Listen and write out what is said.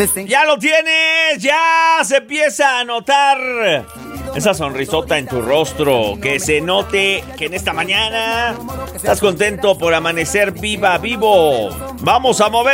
Ya lo tienes, ya se empieza a notar esa sonrisota en tu rostro, que se note que en esta mañana estás contento por amanecer vivo. Vamos a mover